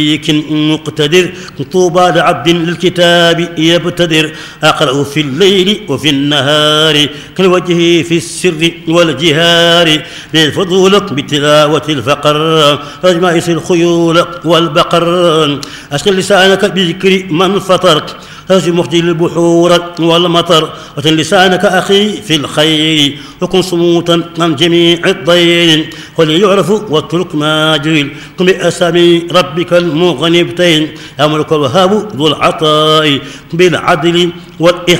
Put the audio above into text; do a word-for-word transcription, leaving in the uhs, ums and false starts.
مقتدر طوبى لعبد للكتاب يبتدر أقرأ في الليل وفي النهار كالوجه في السر والجهار للفضول بتلاوة الفقر رجمائس الخيول والبقر أشغل لسانك بذكر من فطرت هزم مخجل البحور والمطر وتن لسانك أخي في الخير وكن صموتا عن جميع الضير وليعرف واترك ما جهل قم بأسامي ربك المغنبتين يا ملك الوهاب ذو العطاء بالعدل والإحسان